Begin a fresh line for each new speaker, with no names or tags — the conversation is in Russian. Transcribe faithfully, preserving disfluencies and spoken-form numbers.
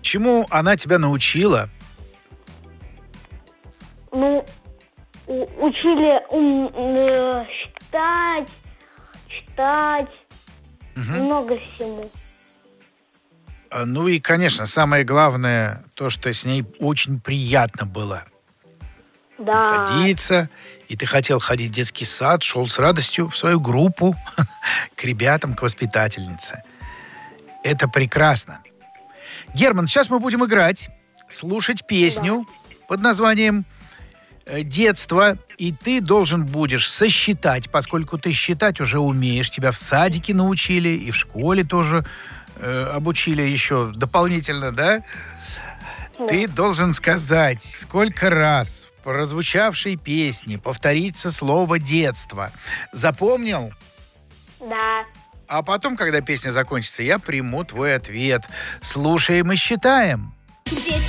Чему она тебя научила?
Ну, у- учили ум, э, считать, читать,
Мгм.
много всему.
А, Ну и, конечно, самое главное, то, что с ней очень приятно было
Да,
находиться, и ты хотел ходить в детский сад, шел с радостью в свою группу к ребятам, к воспитательнице. Это прекрасно. Герман, сейчас мы будем играть, слушать песню под названием э, «Детство», и ты должен будешь сосчитать, поскольку ты считать уже умеешь, тебя в садике научили, и в школе тоже э, обучили еще дополнительно, да? Ты должен сказать, сколько раз в прозвучавшей песне повторится слово «детство». Запомнил?
да.
А потом, когда песня закончится, я приму твой ответ. Слушаем и считаем.
Детство